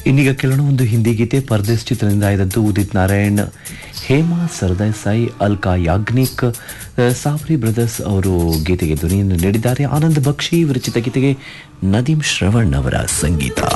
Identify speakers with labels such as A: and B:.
A: ಇನ್ನೀಗ ಕೇಳೋಣ ಒಂದು ಹಿಂದಿ ಗೀತೆ. ಪರದೇಶ್ ಚಿತ್ರದಿಂದ ಆಯ್ದಂತೂ ಉದಿತ್ ನಾರಾಯಣ್, ಹೇಮಾ ಸರ್ದೇಸಾಯಿ, ಅಲ್ಕಾ ಯಾಗ್ನಿಕ್, ಸಾವ್ರಿ ಬ್ರದರ್ಸ್ ಅವರು ಗೀತೆಗೆ ಧ್ವನಿಯನ್ನು ನೀಡಿದ್ದಾರೆ. ಆನಂದ್ ಬಕ್ಷಿ ವಿರಚಿತ ಗೀತೆಗೆ ನದೀಮ್ ಶ್ರವಣ್ ಅವರ ಸಂಗೀತ.